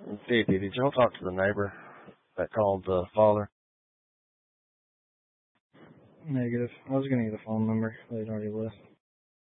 Did y'all talk to the neighbor that called the father? Negative. I was going to get a phone number. They'd already left.